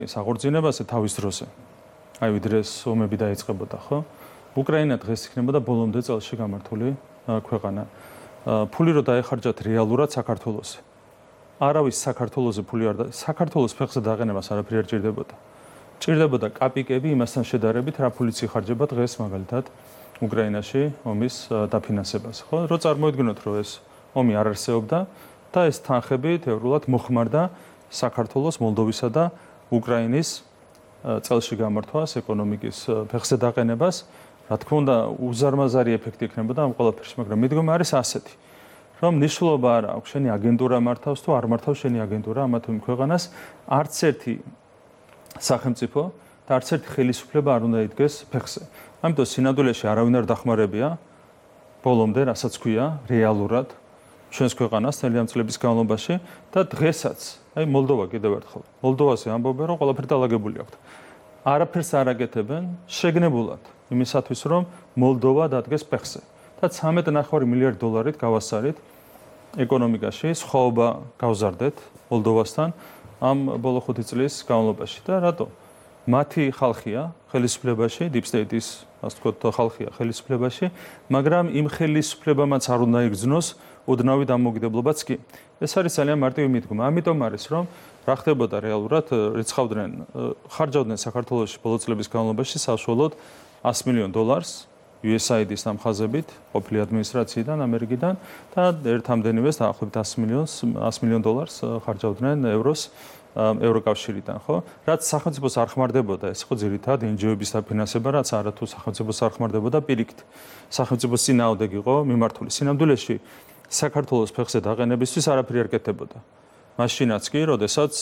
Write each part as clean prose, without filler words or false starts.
საღორძინებაზე თავის დროზე. აი ვიდრე ომები დაიწყებოდა, ხო? უკრაინა დღეს იქნებოდა ბოლომდე წელში გამართული ქვეყანა. ფული რო დაეხარჯათ რეალურად საქართველოსზე. არავის საქართველოსზე ფული არ და საქართველოს ფეხზე დაყენებას არაფერი არ ჭირდებოდა. ჭირდებოდა კაპიკები იმასთან შედარებით, რა ფულიც იხარჯება დღეს მაგალითად უკრაინაში ომის დაფინანსებას, ხო? რო წარმოიდგინოთ, რომ ეს ომი არ არსებობდა და ეს თანხები თეორიულად მოხმარდა საქართველოს, მოლდოვისა და უკრაინის წელში გამართვას, ეკონომიკის ფეხზე დაყენებას, რა თქმა უნდა, უზარმაზარი ეფექტი იქნებოდა ამ ყველაფერში, მაგრამ მიდგომა არის ასეთი, რომ ნიშნულობა არ აქვს შენი აგენტურა მართავს თუ არ მართავს შენი აგენტურა ამა თუ იმ ქვეყანას, არც ერთი სახელმწიფო და არც ერთი ხელისუფლება არ უნდა იდგეს ფეხზე. ამიტომ სინამდვილეში არავინ არ დახმარებია ბოლომდე, რასაც ქვია, რეალურად ჩვენს ქვეყანას წელი ამ წლების განმავლობაში და დღესაც, აი მოლდოვა კიდევ ერთხელ. მოლდოვაზე ამბობენ, რომ ყველაფერი დაალაგებული აქვს. არაფერს არ აკეთებენ შეგნებულად იმისათვის, რომ მოლდოვა დადგეს ფეხზე და 13.5 მილიარდ დოლარით გავასწარით ეკონომიკაში, სხვაობა გავზარდეთ მოლდოვასთან ამ ბოლო 5 წლის განმავლობაში და რატო? მათი ხალხია ხელისუფლებაში, deep state-ის, ასე ვთქვათ, ხალხია ხელისუფლებაში, მაგრამ იმ ხელისუფლებამაც არ უნდა იგრძნოს ოდნავი დამოუკიდებლობაც კი. ეს არის ძალიან მარტივი მიდგომა. ამიტომ არის, რომ რა ხდებოდა რეალურად, რიცხავდნენ, ხარჯავდნენ საქართველოში ბოლო წლების განმავლობაში საშუალოდ $100 მილიონ USAID-ის დამხაზებით, ყოფილი ადმინისტრაციიდან, ამერიკიდან და ერთამდენივეს დაახლოებით $100 მილიონ ხარჯავდნენ ევროს ევროკავშირიდან, ხო? რაც სახელმწიფოს არ ხმარდებოდა, ეს იყო ძირითადად NGO-ების დაფინანსება, რაც არათუ სახელმწიფოს არ ხმარდებოდა პირიქით. სახელმწიფოს წინააღმდეგ იყო მიმართული. სინამდვილეში საქართველოს ფეხზე დაყენებისთვის არაფერი არ კეთდებოდა. მაშინაც კი, როდესაც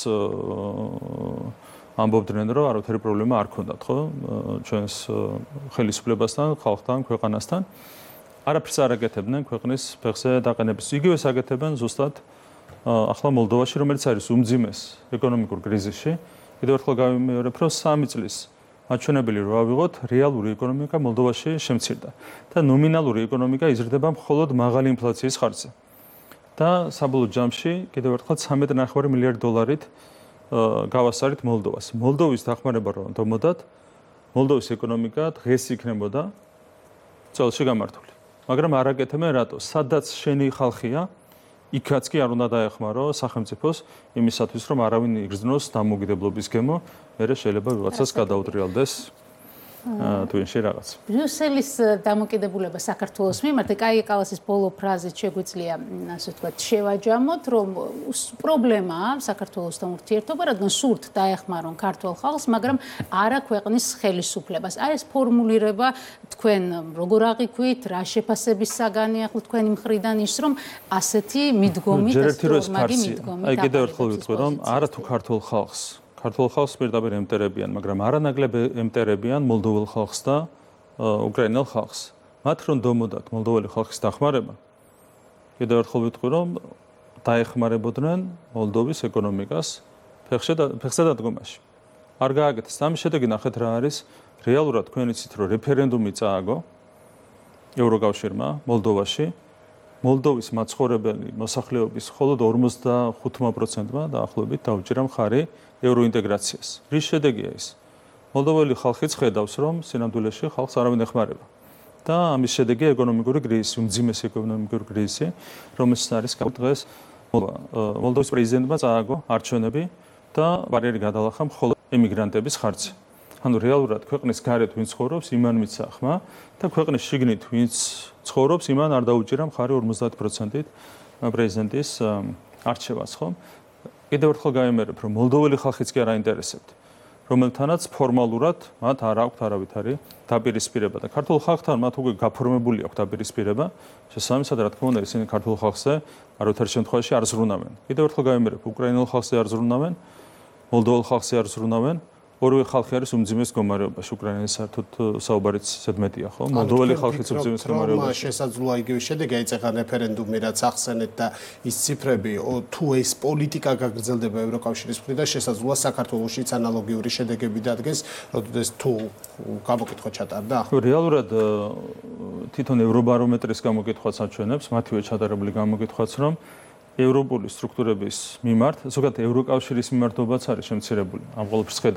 ამბობდნენ, რომ არავითარი პრობლემა არ ქონდათ, ხო? ჩვენს ხელისუფლებასთან, ხალხთან, ქვეყანასთან. არაფერს არ აკეთებდნენ ქვეყნის ფეხზე დაყენებისთვის. იგივეს აკეთებენ ზუსტად ახლა მოლდოვაში, რომელიც არის უმძიმეს ეკონომიკურ კრიზისში. კიდევ ერთხელ გავიმეორებ, რომ 3 წლის მაჩვენებელი რო ავიღოთ, რეალური ეკონომიკა მოლდოვაში შემცირდა და ნომინალური ეკონომიკა იზრდება მხოლოდ მაღალი ინფლაციის ხარჯზე. და საბოლოო ჯამში კიდევ ერთხელ 13.5 მილიარდ დოლარით გავასწარით მოლდოვას. მოლდოვის დახმარება რომ დომოდათ, მოლდოვის ეკონომიკა დღეს იქნებოდა წელში გამართული. მაგრამ არ აკეთებენ რატო? სადაც შენი ხალხია, იქაც კი არ უნდა დაეხმარო სახელმწიფოს იმისათვის, რომ არავინ იგრძნოს დამოუკიდებლობის გემო, მერე შეიძლება ვიღაცას გადაუდრიალდეს twin-ში რაღაც. ბრიუსელის დამოკიდებულება საქართველოს მიმართ, კაი კალასის ბოლო ფრაზით შეგვიძლია, ასე ვთქვათ, შევაჯამოთ, რომ პრობლემაა საქართველოსთან ურთიერთობა, რადგან სურთ დაეხმარონ ქართულ ხალხს, მაგრამ არა ქვეყნის ხელისუფლებას. აი ეს ფორმულირება თქვენ როგორ აღიქვით, რა შეფასების საგანი ახლა თქვენი მხრიდან ის, რომ ასეთი მიდგომით, მაგი მიდგომით. აი კიდევ ერთხელ ვიტყვი, რომ არა თუ ქართულ ხალხს ქართულ ხალხს პირდაპირ ემტერებიან, მაგრამ არანაკლებ ემტერებიან მოლდოվել ხალხს და უკრაინელ ხალხს. მათ რომ დომოდათ მოლდოველი ხალხის დახმარება, კიდევ ერთხელ ვიტყვი, რომ დაეხმარებოდნენ მოლდოვის ეკონომიკას ფეხზე დადგომაში. არ გააკეთეს. ამის შედეგი ნახეთ რა არის. რეალურად თქვენ იცით, რომ რეფერენდუმი წააგო ევროკავშირმა მოლდოვაში. მოლდოვის მაცხოვრებელი მოსახლეობის მხოლოდ 55%-მა დაახლოებით დაუჭირა მხარი ევროინტეგრაციას. რის შედეგია ის? მოლდოველი ხალხიც ხედავს, რომ სინამდვილეში ხალხს არავინ ეხმარება. და ამის შედეგია ეკონომიკური კრიზისი, უმძიმესი ეკონომიკური კრიზისი, რომელსაც არის დღეს მოლდოვის პრეზიდენტმა წააგო არჩევნები და ბარიერი გადალახა მხოლოდ ემიგრანტების ხარჯზე. ანუ რეალურად ქვეყნის გარეთ ვინც ცხოვრობს, იმან მიცა ხმა და ქვეყნის შიგნით ვინც ცხოვრობს, იმან არ დაუჭირა მხარი 50%-ით პრეზიდენტის არჩევას, ხო? კიდევ ერთხელ გავიმერებ, რომ მოლდოველი ხალხიც კი არ აინტერესებთ, რომელთანაც ფორმალურად მათ არ აქვთ არავითარი დაპირისპირება და ქართულ ხალხთან მათ უკვე გაფორმებული აქვს დაპირისპირება. შესაბამისად, რა თქმა უნდა, ისინი ქართულ ხალხზე არავითარ შემთხვევაში არ ზრუნავენ. კიდევ ერთხელ გავიმერებ, უკრაინელ ხალხზე არ ზრუნავენ, მოლდოველ ხალხზე არ ზრუნავენ. ორივე ხალხი არის უმძიმეს მდგომარეობაში. უკრაინის საერთოდ საუბარიც ზედმეტია, ხო? მოლდოველი ხალხიც უმძიმეს მდგომარეობაში. შესაძლოა იგივე შედეგი აიწეღა რეფერენდუმი, რაც ახსენეთ და ის ციფრები, თუ ეს პოლიტიკა გაგრძელდება ევროკავშირის მხრიდან, შესაძლოა საქართველოშიც ანალოგიური შედეგები დადგეს, როდესაც თუ გამოკითხვა ჩატარდა. რეალურად თვითონ ევრობარომეტრის გამოკითხვაც აჩვენებს, მათივე ჩატარებული გამოკითხვაც, რომ ევროპული სტრუქტურების მიმართ, ზოგადად ევროკავშირის მიმართობაც არის შემცირებული. ამ ყველაფერს ხედავთ.